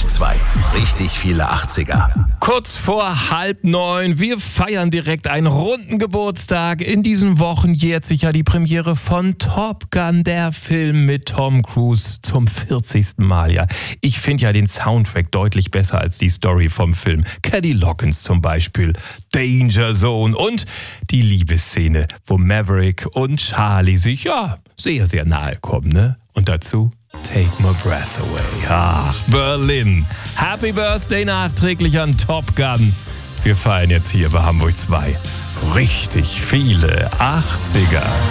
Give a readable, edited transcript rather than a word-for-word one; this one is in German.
Mensch 2. Richtig viele 80er. Kurz vor 8:30. Wir feiern direkt einen runden Geburtstag. In diesen Wochen jährt sich ja die Premiere von Top Gun, der Film mit Tom Cruise, zum 40. Mal. Ja, ich finde ja den Soundtrack deutlich besser als die Story vom Film. Caddy Loggins zum Beispiel, Danger Zone und die Liebesszene, wo Maverick und Charlie sich ja sehr, sehr nahe kommen, ne? Und dazu Take My Breath Away. Ach, Berlin. Happy Birthday nachträglich an Top Gun. Wir feiern jetzt hier bei Hamburg 2 richtig viele 80er.